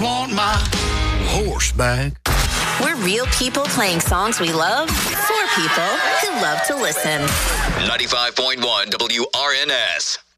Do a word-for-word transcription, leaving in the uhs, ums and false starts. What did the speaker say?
want my horse back. We're real people playing songs we love for people who love to listen. ninety-five point one W R N S.